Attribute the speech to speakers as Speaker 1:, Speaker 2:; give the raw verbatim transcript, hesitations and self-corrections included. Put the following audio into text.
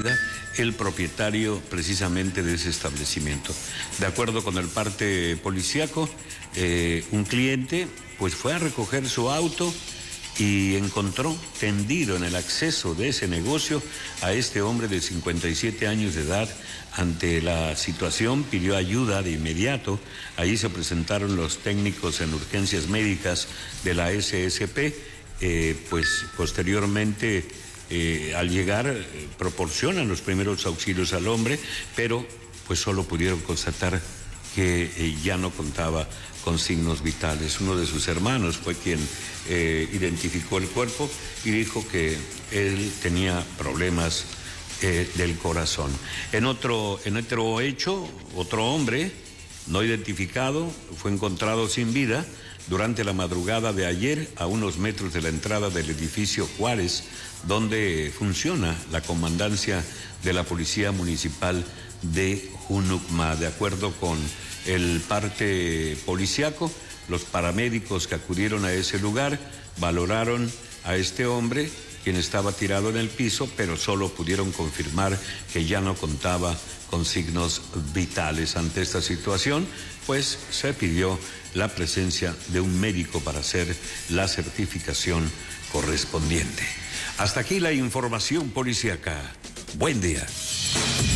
Speaker 1: vida el propietario precisamente de ese establecimiento. De acuerdo con el parte policíaco, eh, un cliente pues fue a recoger su auto y encontró tendido en el acceso de ese negocio a este hombre de cincuenta y siete años de edad. Ante la situación pidió ayuda de inmediato. Ahí se presentaron los técnicos en urgencias médicas de la S S P, eh, pues posteriormente eh, al llegar eh, proporcionan los primeros auxilios al hombre, pero pues solo pudieron constatar que eh, ya no contaba con signos vitales. Uno de sus hermanos fue quien eh, identificó el cuerpo y dijo que él tenía problemas eh, del corazón. En otro, en otro hecho, otro hombre no identificado fue encontrado sin vida durante la madrugada de ayer a unos metros de la entrada del edificio Juárez, donde funciona la comandancia de la Policía Municipal de Junucma. De acuerdo con el parte policiaco, los paramédicos que acudieron a ese lugar valoraron a este hombre, quien estaba tirado en el piso, pero solo pudieron confirmar que ya no contaba con signos vitales. Ante esta situación, pues se pidió la presencia de un médico para hacer la certificación correspondiente. Hasta aquí la información policíaca. Buen día.